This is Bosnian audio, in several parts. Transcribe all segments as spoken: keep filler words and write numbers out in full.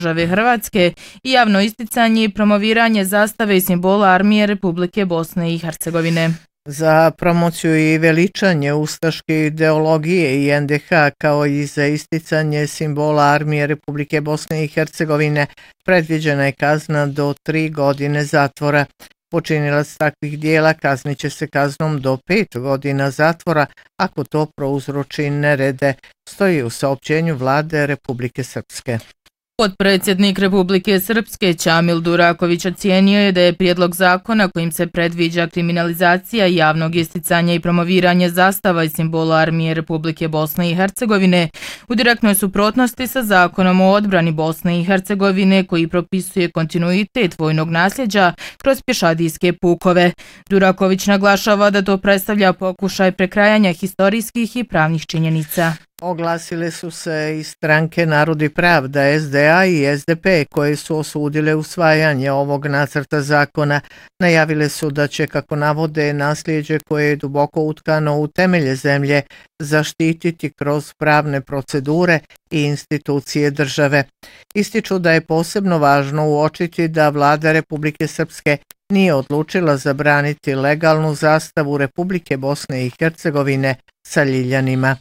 države Hrvatske i javno isticanje i promoviranje zastave i simbola armije Republike Bosne i Hercegovine. Za promociju i veličanje ustaške ideologije i en de ha kao i za isticanje simbola armije Republike Bosne i Hercegovine predviđena je kazna do tri godine zatvora. Počinilac takvih dijela kaznit će se kaznom do pet godina zatvora ako to prouzroči nerede, stoji u saopćenju vlade Republike Srpske. Potpredsjednik Republike Srpske Ćamil Duraković ocijenio je da je prijedlog zakona kojim se predviđa kriminalizacija javnog isticanja i promoviranje zastava i simbola armije Republike Bosne i Hercegovine u direktnoj suprotnosti sa zakonom o odbrani Bosne i Hercegovine koji propisuje kontinuitet vojnog nasljeđa kroz pješadijske pukove. Duraković naglašava da to predstavlja pokušaj prekrajanja historijskih i pravnih činjenica. Oglasile su se i stranke Narod i pravda, es de a i es de pe, koje su osudile usvajanje ovog nacrta zakona. Najavile su da će, kako navode, nasljeđe koje je duboko utkano u temelje zemlje zaštititi kroz pravne procedure i institucije države. Ističu da je posebno važno uočiti da vlada Republike Srpske nije odlučila zabraniti legalnu zastavu Republike Bosne i Hercegovine sa ljiljanima.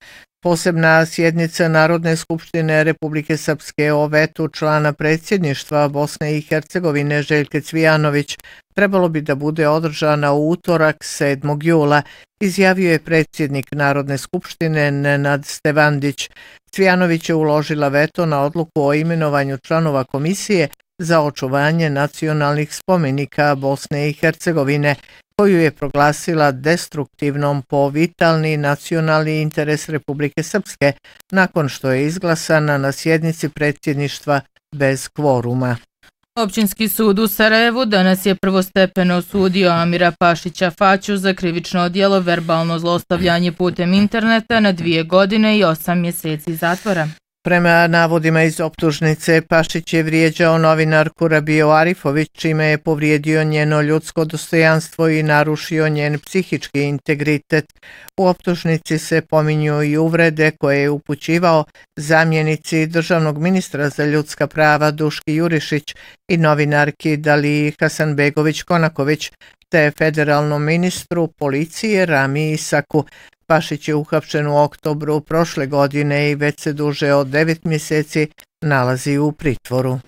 Posebna sjednica Narodne skupštine Republike Srpske o vetu člana predsjedništva Bosne i Hercegovine Željke Cvijanović trebalo bi da bude održana u utorak sedmog jula, izjavio je predsjednik Narodne skupštine Nenad Stevandić. Cvijanović je uložila veto na odluku o imenovanju članova komisije za očuvanje nacionalnih spomenika Bosne i Hercegovine, koju je proglasila destruktivnom po vitalni nacionalni interes Republike Srpske nakon što je izglasana na sjednici predsjedništva bez kvoruma. Općinski sud u Sarajevu danas je prvostepeno osudio Amira Pašića Faću za krivično djelo verbalno zlostavljanje putem interneta na dvije godine i osam mjeseci zatvora. Prema navodima iz optužnice, Pašić je vrijeđao novinarku Rabiju Arifović, čime je povrijedio njeno ljudsko dostojanstvo i narušio njen psihički integritet. U optužnici se pominju i uvrede koje je upućivao zamjenici državnog ministra za ljudska prava Duški Jurišić i novinarki Daliji Hasanbegović-Konaković, te federalnom ministru policije Rami Isaku. Pašić je uhapšen u oktobru prošle godine i već se duže od devet mjeseci nalazi u pritvoru.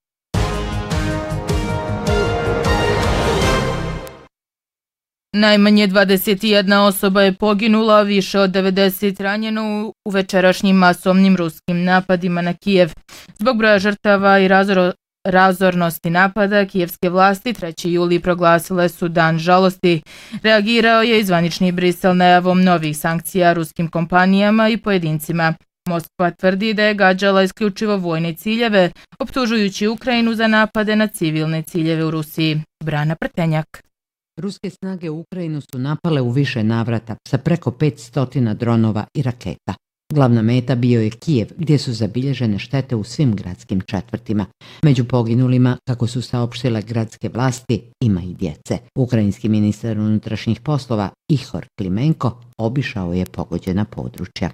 Najmanje dvadeset jedna osoba je poginula, a više od devedeset ranjeno u večerašnjim masovnim ruskim napadima na Kijev. Zbog broja žrtava i razoro razornosti napada, kijevske vlasti trećeg jula proglasile su dan žalosti. Reagirao je i zvanični Brisel najavom novih sankcija ruskim kompanijama i pojedincima. Moskva tvrdi da je gađala isključivo vojne ciljeve, optužujući Ukrajinu za napade na civilne ciljeve u Rusiji. Brana Prtenjak. Ruske snage u Ukrajinu su napale u više navrata sa preko petsto dronova i raketa. Glavna meta bio je Kijev, gdje su zabilježene štete u svim gradskim četvrtima. Među poginulima, kako su saopštile gradske vlasti, ima i djece. Ukrajinski ministar unutrašnjih poslova Ihor Klimenko obišao je pogođena područja.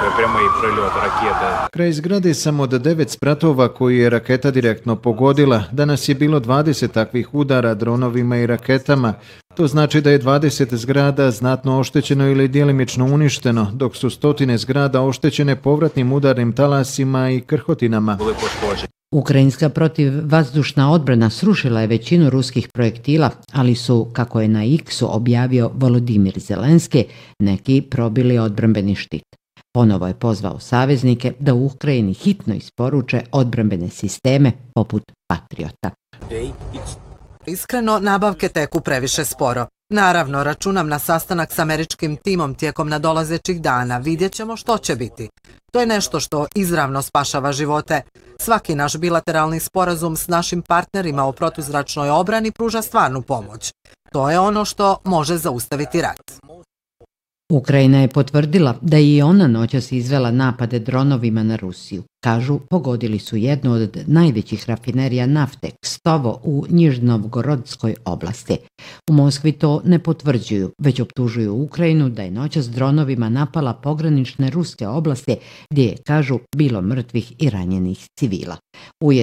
Kraj zgrade sam od devet spratova koji je raketa direktno pogodila. Danas je bilo dvadeset takvih udara dronovima i raketama. To znači da je dvadeset zgrada znatno oštećeno ili djelimično uništeno, dok su stotine zgrada oštećene povratnim udarnim talasima i krhotinama. Ukrajinska protivvazdušna odbrana srušila je većinu ruskih projektila, ali su, kako je na X-u objavio Volodimir Zelenski, neki probili odbrambeni štit. Ponovo je pozvao saveznike da u Ukrajini hitno isporuče odbrambene sisteme poput Patriota. Iskreno, nabavke teku previše sporo. Naravno, računam na sastanak s američkim timom tijekom nadolazećih dana. Vidjet ćemo što će biti. To je nešto što izravno spašava živote. Svaki naš bilateralni sporazum s našim partnerima o protuzračnoj obrani pruža stvarnu pomoć. To je ono što može zaustaviti rat. Ukrajina je potvrdila da je i ona noćas izvela napade dronovima na Rusiju. Kažu, pogodili su jednu od najvećih rafinerija nafte, Kstovo, u Njižnovgorodskoj oblasti. U Moskvi to ne potvrđuju, već optužuju Ukrajinu da je noćas dronovima napala pogranične ruske oblasti gdje je, kažu, bilo mrtvih i ranjenih civila.